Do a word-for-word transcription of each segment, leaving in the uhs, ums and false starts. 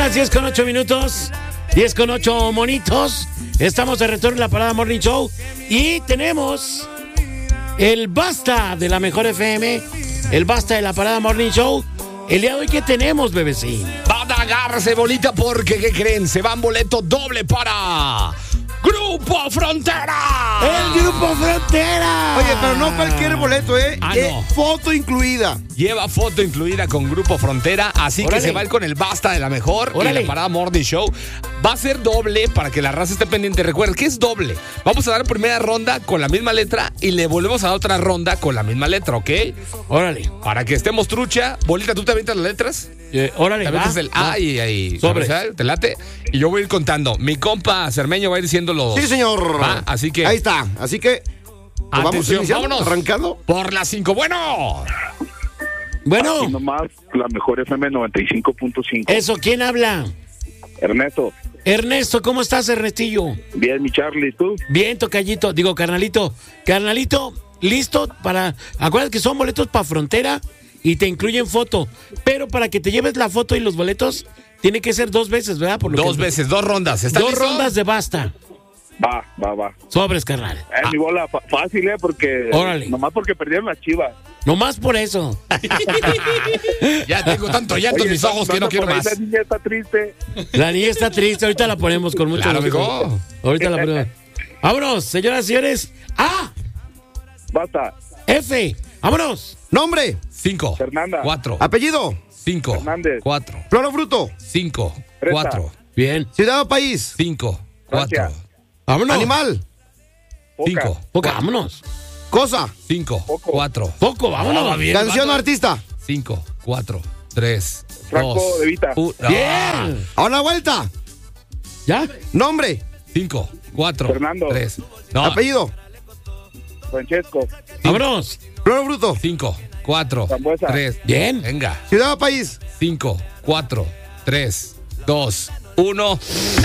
las diez con ocho minutos. diez con ocho monitos. Estamos de retorno en la Parada Morning Show. Y tenemos el Basta de la Mejor F M. El Basta de la Parada Morning Show. El día de hoy, ¿qué tenemos, bebecín? Van a agarrarse bolita porque, ¿qué creen? Se van boleto doble para Grupo Frontera. ¡El Grupo Frontera! Oye, pero no cualquier boleto, ¿eh? Ah, eh no. Foto incluida. Lleva foto incluida con Grupo Frontera, así Órale. que se va a ir con el Basta de la Mejor Órale. y la Parada Morning Show. Va a ser doble para que la raza esté pendiente. Recuerden, ¿qué es doble? Vamos a dar primera ronda con la misma letra y le volvemos a dar otra ronda con la misma letra, ¿ok? Órale. Para que estemos trucha. Bolita, ¿tú te avientas las letras? Eh, órale, Te va. avientas el A y ahí. Sobres. ¿Te late? Y yo voy a ir contando. Mi compa Cermeño va a ir diciendo los... Sí, señor. Va, así que... Ahí está. Así que. pues vamos Atención, iniciando, vámonos. arrancando. Por las cinco. Bueno. Bueno, Aquí nomás la mejor F M noventa y cinco punto cinco. eso, ¿quién habla? Ernesto, Ernesto, ¿cómo estás, Ernestillo? bien mi Charlie, ¿tú? Bien, tocallito, digo, carnalito. Carnalito, listo para... Acuérdate que son boletos para Frontera y te incluyen foto. Pero para que te lleves la foto y los boletos, tiene que ser dos veces, ¿verdad? Por lo Dos que- veces, dos rondas. ¿Estás Dos listo? rondas de Basta. Va, va, va. Sobres, carnal. Es mi bola fa- fácil, ¿eh? Porque... Órale. Nomás porque perdieron las Chivas. Nomás por eso. Ya tengo tanto llanto en mis ojos que no Sandra, quiero por ahí más. Esa niña está triste. La niña está triste, ahorita la ponemos con mucho Claro, gusto. amigo. Ahorita la ponemos. Vámonos, señoras y señores. A, Basta. F. Vámonos. Nombre, Cinco. Fernanda. Cuatro. apellido, Cinco. Fernández. Cuatro. flor o fruto, Cinco. Fresa. Cuatro. Bien. ciudad o país, Cinco. Gracias. Cuatro. Vámonos. animal, Poca. Cinco. Poca, vámonos. cosa, Cinco. Poco. Cuatro. Poco, vámonos. Ah, bien, canción o vato. artista. Cinco. Cuatro. Tres. Franco Dos. de Vita. uno. Ah. Bien. A una vuelta, ¿Ya? nombre, Cinco. Cuatro. Fernando. Tres. No. apellido, Francesco. Vámonos. flor o fruto, Cinco. Cuatro. Frambuesa. Tres. Bien. Venga. ciudad o país, Cinco. Cuatro. Tres. Dos. Uno.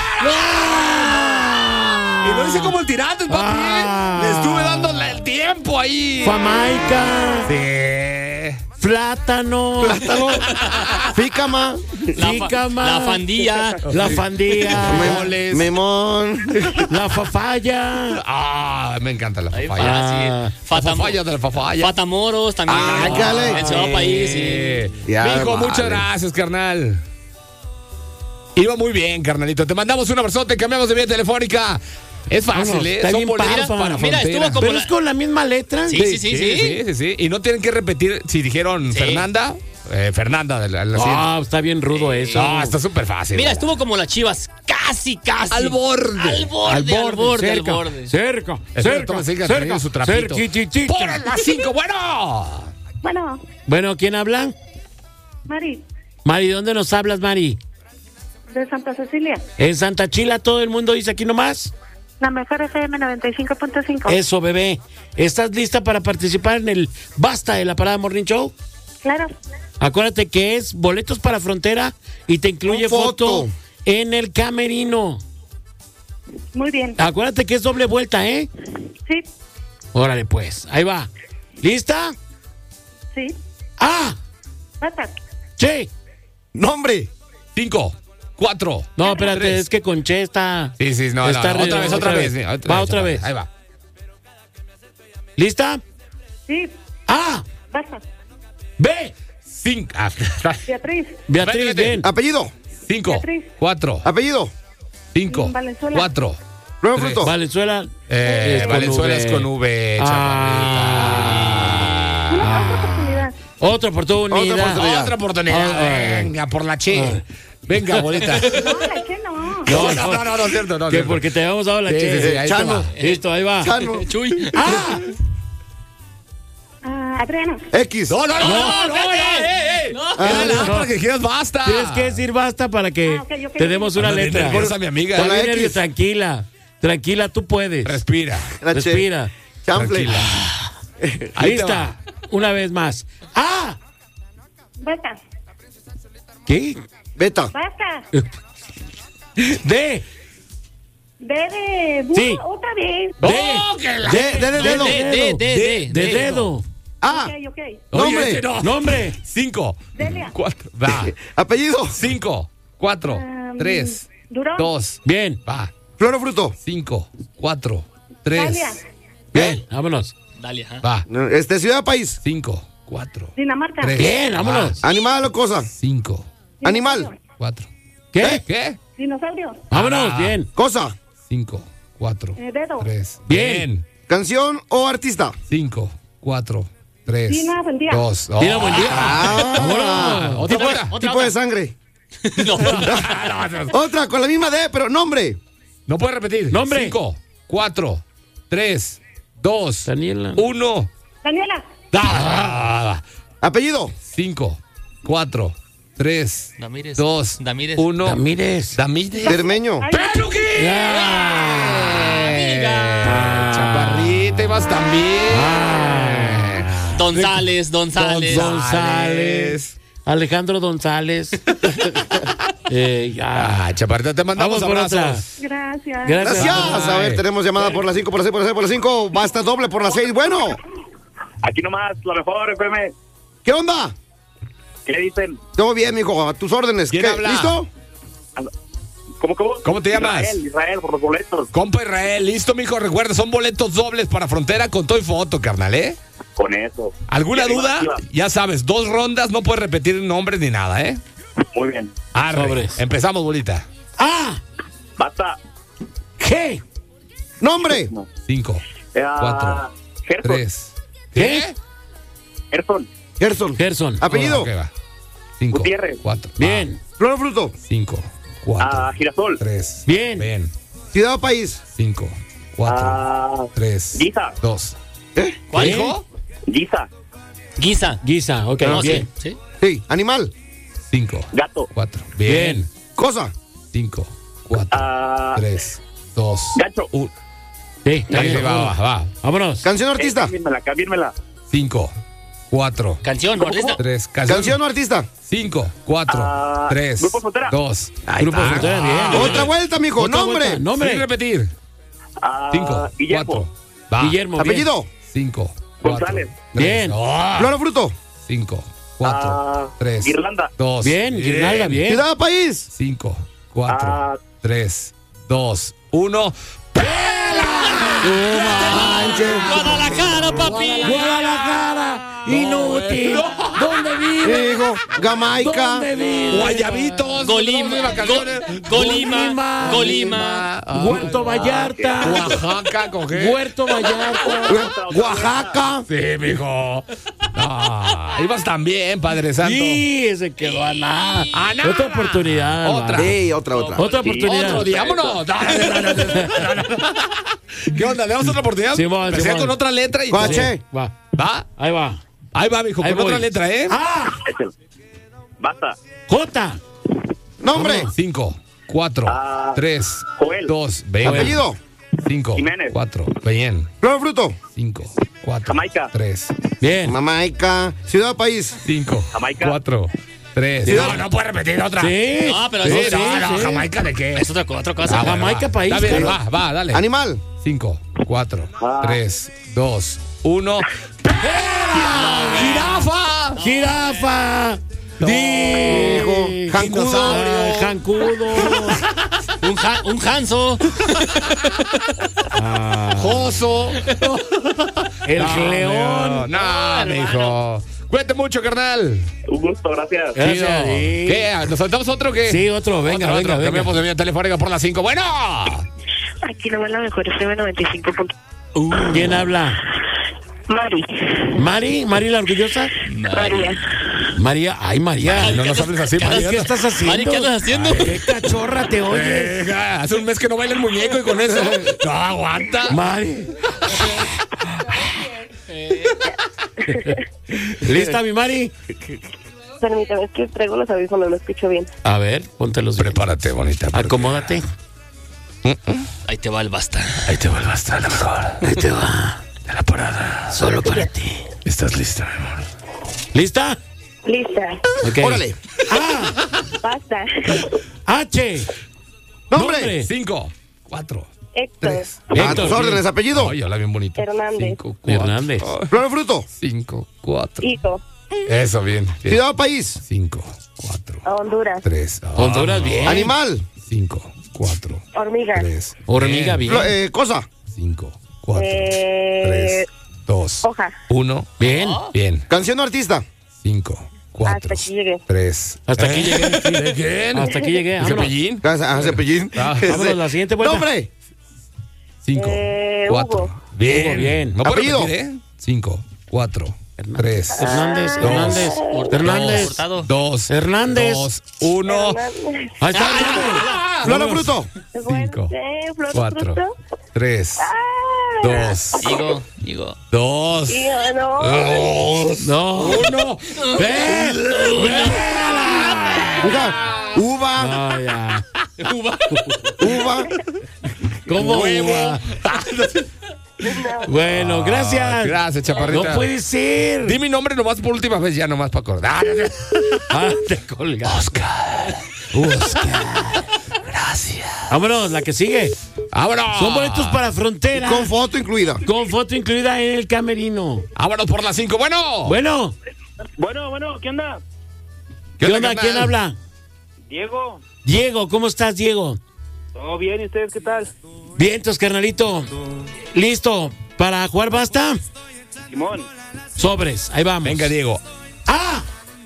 Y lo hice como el tirante, papi. Ah. Le estuve dando la- el tiempo ahí. Jamaica. Sí. Plátano. plátano, jícama, La, fa- Jícama. la fandilla. La fandía. Memoles. memón, La fafaya. Ah, me encanta la Ahí papaya. Ah. fácil. La papaya de la papaya. Fatamoros también. Ah, cállate. En Ciudad País, sí. Ya, Mijo, vale. muchas gracias, carnal. Iba muy bien, carnalito. Te mandamos un abrazote, cambiamos de vía telefónica. Es fácil, Vámonos, ¿eh? está Son bien boletos padre. para Mira, Frontera. estuvo como Pero la- es con la misma letra. Sí, sí, sí, sí. sí, sí, sí. Y no tienen que repetir si dijeron Sí. Fernanda, eh, Fernanda de la, la siguiente. Ah, está bien rudo eso. No, está súper fácil. Mira, güey. estuvo como las Chivas. Casi, casi. Al borde. Al borde, al borde, al cerca, borde. cerca, Espera, cerca, tómese, siga cerca, trayendo su trapito. cerquititita. ¡Por las cinco! ¡Bueno! Bueno, Bueno, ¿quién habla? Mari, Mari, ¿dónde nos hablas, Mari? de Santa Cecilia, En Santa Chila todo el mundo dice aquí nomás. la mejor F M noventa y cinco punto cinco. Eso, bebé. ¿Estás lista para participar en el Basta de la Parada Morning Show? Claro, Acuérdate que es boletos para Frontera y te incluye Con foto. foto. en el camerino. muy bien. Acuérdate que es doble vuelta, ¿eh? Sí, Órale, pues. Ahí va. ¿Lista? sí, ¡Ah! basta. ¡Che! nombre, Cinco, cuatro. No, espérate, Tres. es que con Che está... Sí, sí, no, no, está no, re- otra vez, otra vez. sí, Va otra vez. Ahí va. ¿Lista? Sí, ¡A! basta. ¡B! Cinco. ah, Beatriz, Beatriz, Vete, vete. bien. apellido, Cinco, Beatriz. cuatro, apellido, cinco, Valenzuela. cuatro. flor o Tres. fruto, Valenzuela. Eh, es con Valenzuela V. es con V, Ah. Una chaparrita. otra oportunidad. Otra oportunidad. Otra oportunidad. Otra oportunidad. Ah. Venga, por la che. Venga, bolita. No, la que no. No, no, no, no, no, es cierto, no. es Que cierto. porque te habíamos dado la Sí, Che. sí, sí, ahí te Chano. va. Listo, ahí va. Chano, Chuy. ¡Ah! Ah, Adriana, X, No, no, no, no, no, espérate. eh, eh, eh. No. Era la no. para que dijeras basta. Tienes que decir basta para que Ah, ok, ok, te demos ok. una Anda bien letra. nerviosa, mi amiga. Está Con la bien X. nerviosa, tranquila. Tranquila, tú puedes. Respira. la Che, Respira. chanfle, Tranquila. Ahí te Lista. Una vez más. ¡Ah! basta. ¿Qué? beta, Basta. D. D de burro, Sí. otra vez. D. ¡Oh, que la- de, de, de, dedo, De, de, de, de, De dedo. A, Ok, ok. Oye, nombre, ese no. Nombre. Cinco. Delia. Cuatro. Va. apellido, Cinco. cuatro, Um, tres, Durón. dos. Bien, Va. Flor o fruto. cinco, cuatro, tres. Dalia. bien, vámonos. Dale, ajá. Va. Este, ciudad o país. cinco, cuatro, Dinamarca. tres. Bien, vámonos. Animal o cosa. cinco, Animal. cuatro. ¿Qué? ¿Qué? Dinosaurio. Vámonos, Ah. bien. Cosa. cinco, cuatro, Eh, dedo. tres. Bien. Canción o artista. cinco, cuatro, tres. Dina, buen día. dos. Dina, buen día. Ah, Vámonos. Otra, Tipo- otra. Otra, tipo de otra. sangre. No. Otra con la misma D, pero nombre. No puedes repetir. Nombre. cinco, cuatro, tres, dos, Daniela. uno. Daniela. Ah. Apellido. cinco, cuatro, tres, Damírez. dos, Damírez. uno. Ramírez. Damírez. Termeño. Ay, ¡Pero qué! amiga. Chaparrita, ibas también. Ah. González, González. González. Alejandro González. eh, ya. Ah, Chaparrita, te mandamos Vamos por otra. abrazos. gracias. Gracias. Gracias. A ver, tenemos llamada por la cinco, por la seis, por la seis, por la cinco. Basta doble por la seis. Bueno, Aquí nomás, la mejor, F M. ¿qué onda? ¿Qué dicen? Todo bien, mijo. A tus órdenes. ¿Quién ¿Qué? habla? ¿Listo? ¿Cómo, cómo? ¿Cómo te llamas? Israel, Israel, por los boletos. Compa Israel, listo, mijo. Recuerda, son boletos dobles para frontera con todo y foto, carnal, ¿eh? Con eso. ¿Alguna Y duda? arriba, Ya sabes, dos rondas, no puedes repetir nombres ni nada, ¿eh? Muy bien. Arre. Sobres. Empezamos, bolita. A, Basta. G, Nombre. Cinco, Eh, Cuatro, Gerson. tres. ¿Qué? Gerson. Gerson. Gerson. Apellido. Ok, va. Cinco, Gutiérrez. cuatro. Bien, Flor o fruto. Va. Cinco, cuatro, Ah, Girasol. tres. Bien. Bien. Ciudad o país. Cinco, cuatro, Ah, tres. Giza. Dos. ¿Cuál? ¿Qué? ¿Dijo? Guisa. Guisa. Guisa, ok, No, sí, bien. sí. Sí. Animal. Cinco, Gato. cuatro. Bien. Cosa. Cinco, cuatro, Ah, tres, dos. Gancho. uno. Sí, está Ahí bien. va, va, va. Vámonos. Canción o Eh, artista. cámbienmela, cámbienmela. Cinco, cuatro, Canción, artista. tres. Canción. Canción o artista. Cinco, cuatro, Ah, tres, Grupo Frontera. dos. Grupo Frontera, bien. Otra vuelta, mijo. Otra Nombre. vuelta, Nombre. Sin repetir. Ah, Cinco, Guillermo. cuatro. Va. Guillermo, bien. Apellido. Cinco, cuatro. González. tres. Bien. Oh. Flor o fruto. Cinco, cuatro, Ah, tres. Irlanda. Dos. Bien, Guirnalda, bien. Ciudad o país. Cinco, cuatro, Ah, tres, dos, uno. Guadalajara, papi. Guadalajara, inútil. ¿Dónde vive? Hijo. Jamaica. ¿Dónde vive? Guayabitos. Golima. de vacaciones. Go- Golima. Golima. Huerto Vallarta. Oaxaca, con G. Huerto Vallarta. Oaxaca. Sí, mijo. No, ibas también, Padre Santo. Sí, se quedó a nada. A nada. Otra oportunidad. Otra. va. Sí, otra, otra. Otra oportunidad. Otro día, vámonos. No, no, no, no, no, no. ¿Qué onda? ¿Le damos otra oportunidad? Simón, Empecé Simón. con otra letra y... ¿Cuál? Sí, Che. va. ¿Va? Ahí va. Ahí va, mijo, Ahí con voy. otra letra, ¿eh? A, Échale. Basta. J. Nombre. Cinco, cuatro, Ah, tres, Joel. dos, ven. Apellido. Cinco, Jiménez. cuatro, bien. Flor o fruto. Cinco, cuatro, Jamaica. tres, Bien. Jamaica. Ciudad o país. cinco, Jamaica. cuatro, tres. No, no puedes repetir otra. Sí. No, pero Sí, eso sí, no, no, sí. ¿Jamaica de qué? Es otra, co- otra cosa. Ah, bueno, Jamaica, va. país, Está bien, pero- va, va, dale. Animal. Cinco, cuatro, Ah. tres, dos, uno. ¡Jirafa! Jirafa. Hijo. Di. Jancudo. Ah, Jancudo. Un, ja- un Hanso. ¡Joso! El No, león. No, mijo. Cuídate mucho, carnal. Un gusto, gracias. Gracias, Chido. sí. ¿Qué? ¿Nos saltamos otro o qué? Sí, otro, venga, Otro, venga, otro. venga. Cambiamos de vía telefónica por las cinco. ¡Bueno! Aquí no va la mejor F M noventa y cinco. Uh, ¿Quién habla? Mari. ¿Mari? ¿Mari la orgullosa? María. María. Ay, María. No nos hables así, ¿Qué María. estás haciendo? Mari, ¿qué andas haciendo? Ay, qué cachorra te oyes. Eh, hace un mes que no baila el muñeco y con eso. No aguanta. Mari. ¿Lista, mi Mari? Permítame, es que traigo los audífonos, no escucho bien. A ver, póntelos bien. Prepárate, bonita. Acomódate. Ahí te va el basta. Ahí te va el basta, la mejor. Ahí te va. De la parada. Solo para ti. ¿Estás lista, mi amor? ¿Lista? Lista. Ok. Órale. A, Basta. H. Nombre. Cinco, cuatro, Héctor. tres. A Héctor, tus órdenes. Apellido. Ay, habla bien bonito. Hernández. Cinco, cuatro. Hernández. Flor o fruto. Cinco, cuatro. Hijo. Eso, bien. bien. Ciudad o país. Cinco, cuatro, A Honduras. tres. Honduras, bien. Animal. cinco, cuatro, Hormiga. tres. Hormiga, bien. Flo- eh, cosa. cinco, cuatro, Eh, tres, dos, hoja. uno. Bien. Bien. Canción o artista. cinco, cuatro, Hasta aquí llegué. tres. Hasta aquí ¿Eh? llegué. sí. ¿De quién? Hasta aquí llegué. Vámonos. ¿Cepillín? Ah, Cepillín. Ah, vámonos, la siguiente vuelta. Nombre. cinco, Eh, cuatro. Hugo. Bien. Hugo, bien. No puedo Apellido. repetir, ¿eh? cinco, cuatro, tres, Hernández, Ah. Hernández, Dos. Hernández. Hurtado. dos, Hernández. dos, uno. Hernández. Ahí está. Ah, Flor o fruto. Cinco, Eh, flor, cuatro, fruto. tres, dos, Higo, higo. dos, Y, ah, no. dos, No. uno. ¡Ven! Uva. Uva. No, ya. Uva. ¿Cómo uva? Bueno, gracias. Gracias, chaparrita. No puede ser. Di mi nombre nomás por última vez, ya nomás para acordar. Ah, te colgas. Oscar. Oscar. Gracias. Vámonos, la que sigue. ¡Vámonos! Son boletos para Frontera. Con foto incluida. Con foto incluida en el camerino. ¡Vámonos por las cinco! Bueno. Bueno, Bueno, bueno, ¿qué onda? ¿qué onda? carnal? ¿Quién habla? Diego, Diego, ¿cómo estás, Diego? ¿todo bien? ¿Y ustedes qué tal? Vientos, carnalito. ¿Listo para jugar basta? Simón, Sobres, ahí vamos. Venga, Diego. A,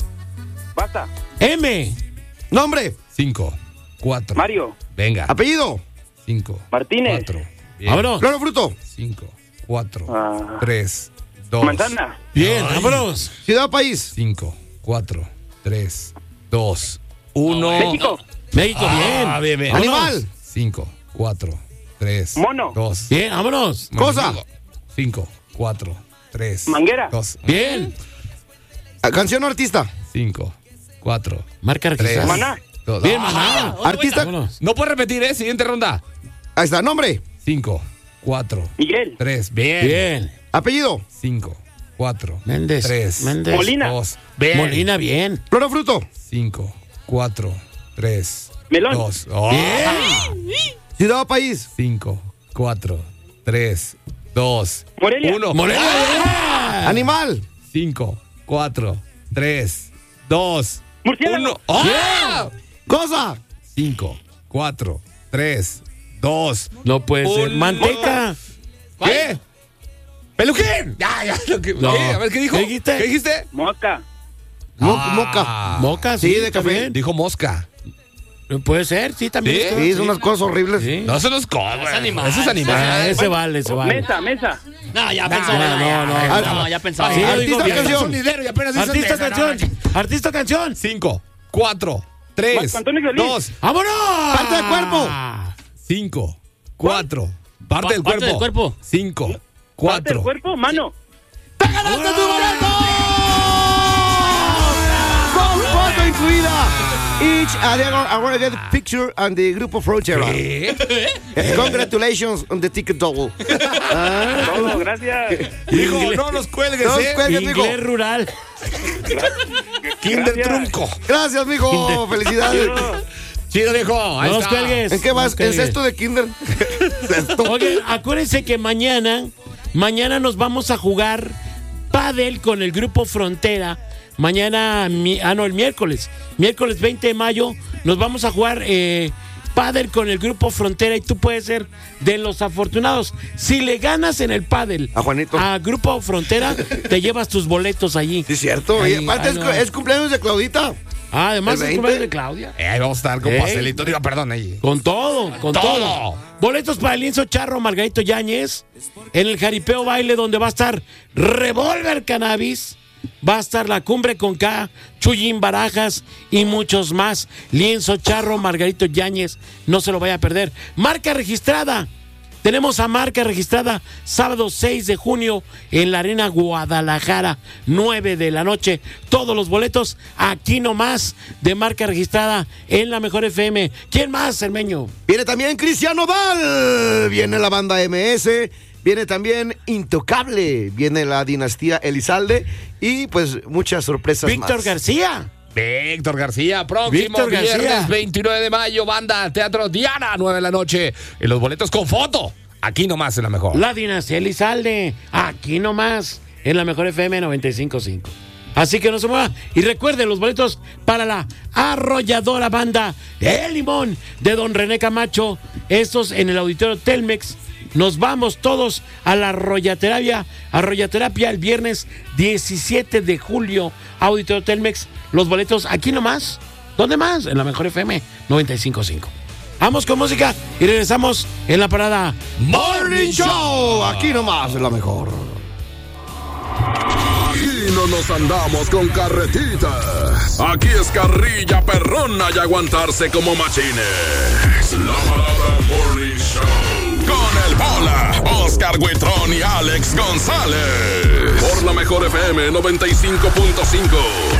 basta. M, Nombre. Cinco, cuatro. Mario, Venga. Apellido. Cinco. Martínez. Cuatro. Bien. vámonos. Flor o fruto. Cinco, cuatro, Ah. tres, dos. Manzana, Bien, vámonos. Ciudad o país. Cinco, cuatro, tres, dos, uno. México, México, Ah, bien. bien, bien. Vámonos. Animal. Cinco, cuatro, tres, Mono. dos. Bien, vámonos. Cosa. Cinco, cuatro, tres, Manguera. dos. Bien. Ah, Canción o artista. Cinco, cuatro, Marca tres, registrada. Maná. dos. Bien, Ah, maná. Artista. Vámonos. No puedes repetir, ¿eh? Siguiente ronda. Ahí está. Nombre. Cinco, cuatro, Miguel, tres. Bien. Bien. Apellido. Cinco, cuatro, Méndez. tres, Méndez. Molina. dos. Bien. Molina, bien. Flor o fruto. Cinco, cuatro, tres, Melón. dos. Oh. Bien. Ciudad o país. Cinco, cuatro, tres, dos, Morelia. uno. Morelia, ¡Ah! Animal. Cinco, cuatro, tres, dos, Murciélago. uno. ¡Ah! Cosa. Cinco, cuatro, tres, dos. No puede ser. Un- Manteca. ¿Qué? ¡Peluquín! Ya, ya. Lo que, No. ¿Qué? A ver, ¿qué dijo? ¿Qué dijiste? ¿Qué dijiste? Mosca, Mo- Ah. Moca. Moca, sí, Sí, de está café. bien. Dijo mosca. Puede ser, sí, también. ¿Sí? está. Sí, son unas cosas horribles. Sí. No, eso no es cosa. Es animal. Eso es Ah, animal. ese vale, ese vale. mesa, mesa. No, ya No, pensó. no, ya, no, ya, no, no, no. ya pensaba. Sí, lo Artista digo o bien. canción. Un dinero y apenas dicen Artista mesa, canción. no, Artista canción. Cinco, cuatro, tres, Marco Antonio Solís. dos, ¡Vámonos! Parte del cuerpo. cinco, cuatro. Parte del Parte cuerpo. del cuerpo. Cinco, Parte del cuatro. cuerpo, mano. ¡Te ganaste tu boleto! Con foto incluida. Each, uh, they're gonna, I want to get a picture on the Grupo Frontera. ¿Qué? Eh, Congratulations on the ticket double. Todo, gracias. Dijo, Inglés. no nos cuelgues, No nos ¿eh? cuelgues. mijo. Inglés rural. Kinder Gracias. trunco. Gracias, mijo. Felicidades. Chido, viejo. Ahí No nos está. cuelgues. ¿En qué No vas? nos ¿En cuelgues. sexto de kinder? Sexto. Oye, acuérdense que mañana, mañana nos vamos a jugar pádel con el Grupo Frontera. Mañana, mi- ah no, el miércoles, miércoles veinte de mayo, nos vamos a jugar eh, pádel con el Grupo Frontera y tú puedes ser de los afortunados. Si le ganas en el pádel A Juanito. a Grupo Frontera, te llevas tus boletos allí. Sí, es cierto. Oye, Ay, aparte ay, es, no. es cumpleaños de Claudita. Ah, además ¿El es veinte? cumpleaños de Claudia. Eh, ahí vamos a estar con Ey. pastelito. Digo, perdón, ahí. Con todo, con todo. Todo. Boletos para el lienzo charro Margarito Yáñez. En el Jaripeo Baile, donde va a estar Revolver Cannabis. Va a estar la Cumbre con K, Chuyín Barajas y muchos más. Lienzo charro Margarito Yáñez. No se lo vaya a perder. Marca registrada. Tenemos a marca registrada sábado seis de junio en la Arena Guadalajara, nueve de la noche. Todos los boletos aquí nomás de marca registrada en la Mejor F M. ¿Quién más, Cermeño? Viene también Cristiano Dal. Viene la banda M S. Viene también Intocable. Viene la dinastía Elizalde. Y pues muchas sorpresas Víctor más. García. Víctor García, próximo Víctor viernes García. veintinueve de mayo, banda Teatro Diana, nueve de la noche. Y los boletos con foto. Aquí nomás en la mejor. La dinastía Elizalde. Aquí nomás en la Mejor F M noventa y cinco punto cinco. Así que no se mueva. Y recuerde, los boletos para la arrolladora banda El Limón de Don René Camacho. Estos en el auditorio Telmex. Nos vamos todos a la arroyaterapia, arroyaterapia el viernes diecisiete de julio, auditorio Telmex. Los boletos aquí nomás. ¿Dónde más? En la mejor F M noventa y cinco punto cinco. Vamos con música y regresamos en la parada Morning Show. Aquí nomás es la mejor. Aquí no nos andamos con carretitas. Aquí es carrilla perrona y aguantarse como machines. La parada Morning Show. Con el Bola, Oscar Huitrón y Alex González. Por la mejor F M noventa y cinco punto cinco.